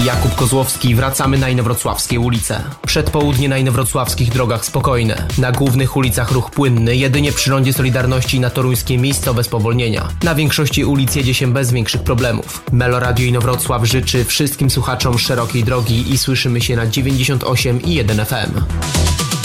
Jakub Kozłowski, wracamy na inowrocławskie ulice. Przedpołudnie na inowrocławskich drogach spokojne. Na głównych ulicach ruch płynny, jedynie przy rondzie Solidarności na toruńskie miejscowe spowolnienia. Na większości ulic jedzie się bez większych problemów. Meloradio Inowrocław życzy wszystkim słuchaczom szerokiej drogi i słyszymy się na 98,1 FM.